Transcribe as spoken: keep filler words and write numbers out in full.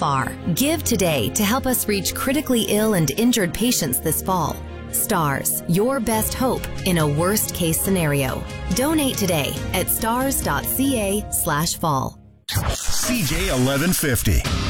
far. Give today to help us reach critically ill and injured patients this fall. STARS, your best hope in a worst-case scenario. Donate today at stars dot c a slash fall. C J eleven fifty.